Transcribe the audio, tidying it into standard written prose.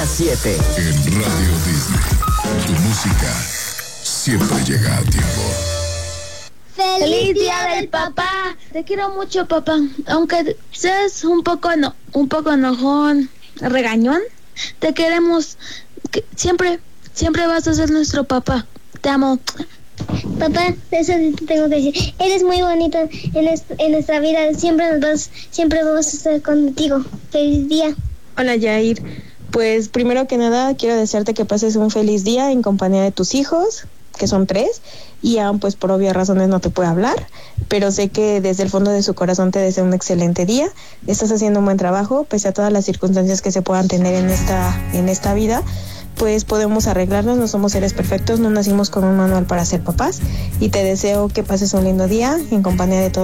las 7. En Radio Disney, tu música siempre llega a tiempo. ¡Feliz Día del Papá! Te quiero mucho, papá. Aunque seas un poco enojón, regañón, te queremos. Siempre vas a ser nuestro papá. Te amo. Papá, eso te tengo que decir. Eres muy bonito en nuestra vida. Siempre vamos a estar contigo. Feliz día. Hola, Yair. Pues primero que nada quiero desearte que pases un feliz día en compañía de tus hijos, que son 3, y aún pues por obvias razones no te puede hablar, pero sé que desde el fondo de su corazón te desea un excelente día. Estás haciendo un buen trabajo, pese a todas las circunstancias que se puedan tener en esta vida. Pues podemos arreglarnos, no somos seres perfectos, no nacimos con un manual para ser papás, y te deseo que pases un lindo día en compañía de todos